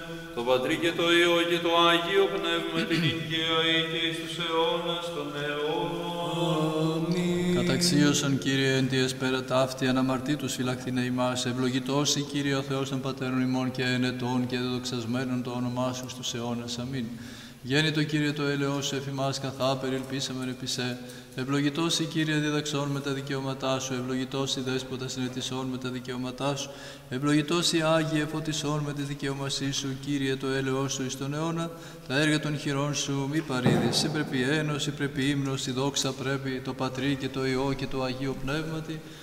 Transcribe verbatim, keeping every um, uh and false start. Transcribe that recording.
το Πατρί και το Υιό και το Άγιο Πνεύμα την οικία και εις τους αιώνας των αιώνων. Καταξίωσον, Κύριε, εν τη εσπέρα ταύτη, αναμαρτήτους φυλακτήνε ημάς, ευλογητός η Κύριε ο Θεός των Πατέρων ημών και ενετών και δεδοξασμένων το όνομά Σου στους αιώνας. Αμήν. Γέννητο, Κύριε, το έλεος Σου εφ' ημάς καθάπερ ελπίσαμεν επί σε. Ευλογητός η Κύριε διδαξών με τα δικαιώματά Σου, ευλογητός η Δέσποτα συνετισών με τα δικαιώματά Σου, ευλογητός η Άγιε φωτισών με τη δικαιωμασή Σου, Κύριε, το έλεος Σου εις τον αιώνα, τα έργα των χειρών Σου μη παρήδεις. Συ πρέπει ένος, συ πρέπει ύμνος, η δόξα πρέπει το Πατρί και το Υιό και το Αγίο Πνεύματι,